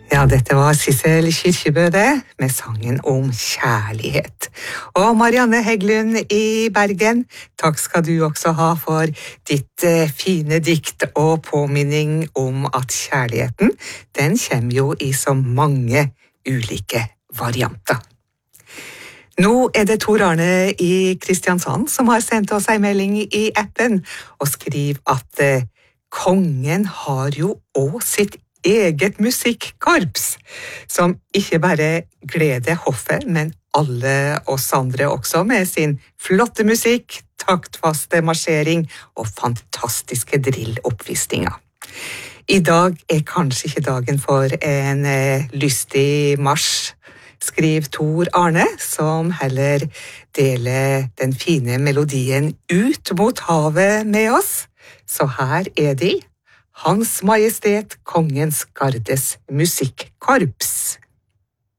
Ja, dette var Sissel Kyrkjebø det, med sangen om kjærlighet. Og Marianne Hegglund i Bergen, takk skal du også ha for ditt fine dikt og påminning om at kjærligheten, den kommer jo i så mange ulike varianter. Nå det Tor Arne i Kristiansand som har sendt oss en melding i appen og skriver at kongen har jo også sitt eget musikkorps, som ikke bare gleder hoffet, men alle oss andre også med sin flotte musikk, taktfaste marsjering og fantastiske drilloppvisninger. I dag kanskje ikke dagen for en lystig marsj, skriver Tor Arne, som heller deler den fine melodien ut mot havet med oss. Så her de, Hans Majestet Kongens Gardes Musikkorps.